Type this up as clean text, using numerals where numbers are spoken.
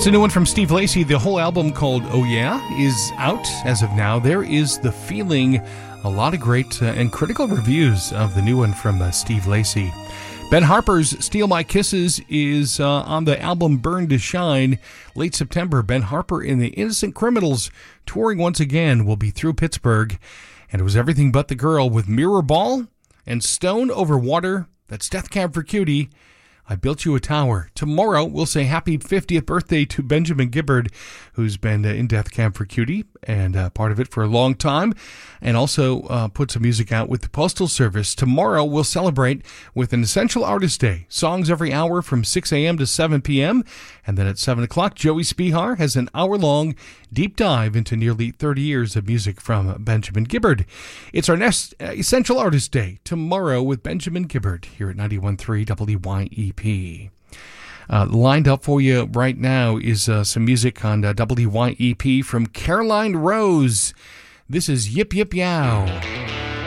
That's a new one from Steve Lacy. The whole album called Oh Yeah is out as of now. There is The Feeling. A lot of great and critical reviews of the new one from Steve Lacy. Ben Harper's Steal My Kisses is on the album Burn to Shine. Late September, Ben Harper and the Innocent Criminals touring once again will be through Pittsburgh. And it was everything but the girl with Mirror Ball and Stone Over Water. That's Death Cab for Cutie. I Built You a Tower. Tomorrow, we'll say happy 50th birthday to Benjamin Gibbard, who's been in Death Cab for Cutie and part of it for a long time, and also put some music out with the Postal Service. Tomorrow, we'll celebrate with an Essential Artist Day. Songs every hour from 6 a.m. to 7 p.m. And then at 7 o'clock, Joey Spihar has an hour-long deep dive into nearly 30 years of music from Benjamin Gibbard. It's our next Essential Artist Day tomorrow with Benjamin Gibbard here at 91.3 WYEP. Lined up for you right now is some music on WYEP from Caroline Rose. This is Yip Yip Yow.